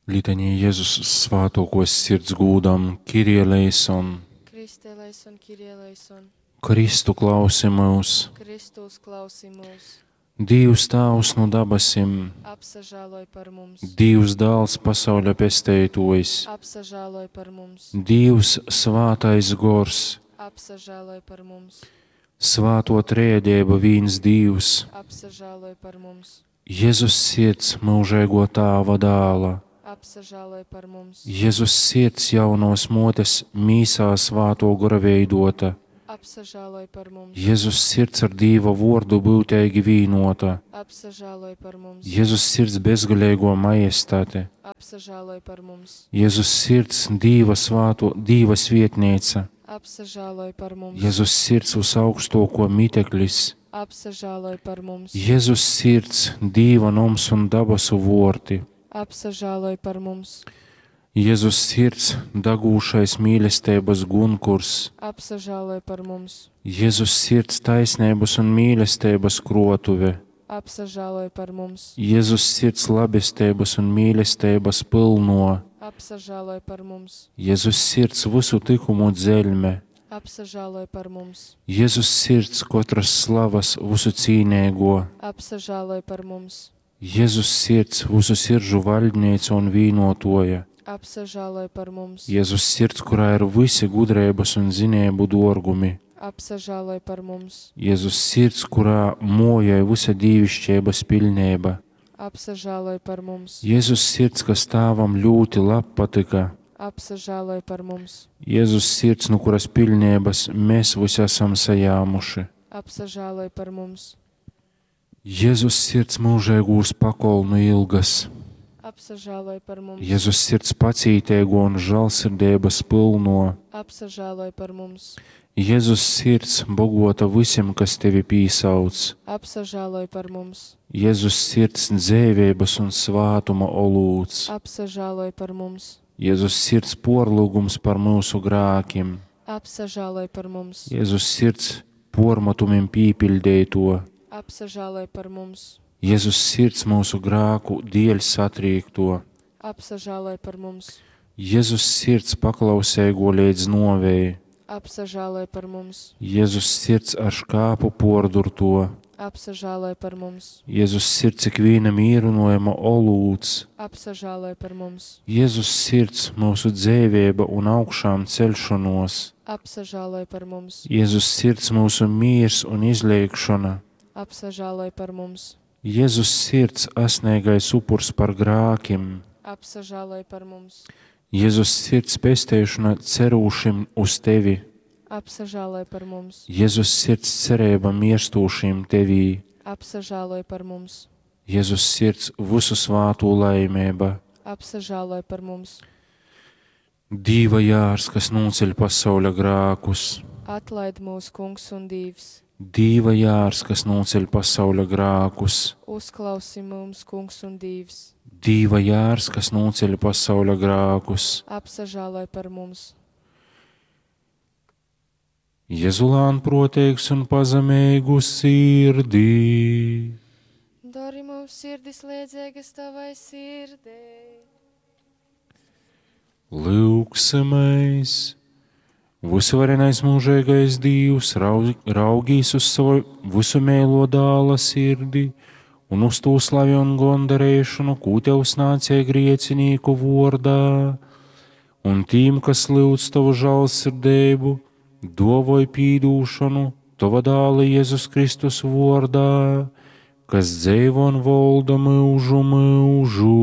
Litanie Jēzus svētokos sirds gūdam, Kyrie eleison, Kriste eleison, Kyrie eleison, Kristu klausi mūs, Kristus klausi mūs, Dievs Tēvs no dabasim, apsažāloj par mums, Dievs Dēls pasauļa pestētojs, apsažāloj par mums, Dievs Svātais Gors, apsažāloj par mums, Svāto trēdēba viens Dievs, apsažāloj par mums, Jēzus sirds mūžēgo Tēva dēla, apsažāloj par mums, Jēzus sirds jaunos motes mīsā Svāto gora veidota, apsažāloj par mums, Jēzus sirds ar Dieva vārdu būtīgi vīnota, apsažāloj par mums, Jēzus sirds bezgalīgo majestāte, apsažāloj par mums, Jēzus sirds Dieva svāto, Dievas vietnīca, apsažāloj par mums, Jēzus sirds uz augstoko miteklis, apsažāloj par mums, Jēzus sirds Dieva noms un dabasu vorti, apsažāloj par mums, Jēzus sirds dagūšais mīlestības gunkurs, apsažāloj par mums, Jēzus sirds taisnības un mīlestības krotuve, apsažāloj par mums, Jēzus sirds labestības un mīlestības pilno, apsažāloj par mums, Jēzus sirds visu tikumu dzeļme, apsažāloj par mums, Jēzus sirds katras slavas visu cīnēgo, apsažāloj par mums, Jēzus sirds visu sirdžu valdniece un vīnotoja, apsažāloj par mums, Jēzus sirds, kurā ir visi gudrības un zinēbu dorgumi, apsažāloj par mums, Jēzus sirds, kurā mojai visa dīvišķības pilnība, apsažāloj par mums, Jēzus sirds, kas Tēvam ļoti patika, apsažāloj par mums, Jēzus sirds, no kuras pilnības mēs visi esam sajāmuši, apsažāloj par mums, Jēzus sirds mūžēgūs pakolnu ilgas, apsažāloj par mums, Jēzus sirds pacītēgo un žalsirdības pilno, apsažāloj par mums, Jēzus sirds bogota visiem, kas tevi pīsauc, apsažāloj par mums, Jēzus sirds dzēvības un svātuma olūts, apsažāloj par mums, Jēzus sirds porlūgums par mūsu grākim, apsažāloj par mums, Jēzus sirds pormatumiem pīpildēto, apsažāloj par mums, Jēzus sirds mūsu grāku dēļ satriekto, apsažāloj par mums, Jēzus sirds paklausēgo līdz novēji, apsažāloj par mums, Jēzus sirds ar škāpu pordurto, apsažāloj par mums, Jēzus sirds ikviena mīrunojama olūts, apsažāloj par mums, Jēzus sirds mūsu dzēvība un augšām celšanos, apsažāloj par mums, Jēzus sirds mūsu mīrs un izliekšana, apsažāloj par mums, Jēzus sirds asnēgais upurs par grākim, apsažāloj par mums, Jēzus sirds pestēšana cerūšim uz tevi, apsažāloj par mums, Jēzus sirds cerēba mirstūšim tevī, apsažāloj par mums, Jēzus sirds visu svātu laimēba, apsažāloj par mums, Dīva jārs, kas nūceļ pasauļa grākus, atlaid mūs, kungs un dīvs, Dīva jārs, kas nūceļ pasauļa grākus, uzklausi mums, kungs un dīvs, Dīva jārs, kas nūceļ pasauļa grākus, apsažāloj par mums, Jēzulān proteiks un pazemēgu sirdī. dori mūsu sirdis liedzīgas tavai sirdī, Lūksimies, visvarenais mūžīgais Dievs raugīs uz savu visu mēlo dāla sirdi un uz to slavi un gondarēšanu, ko tev snācija griecinīku vordā, un tīm, kas lūdz tavu žālsirdību, dovoj pīdūšanu tava dāla Jēzus Kristus vordā, kas dzīvo un valda mūžu mūžu.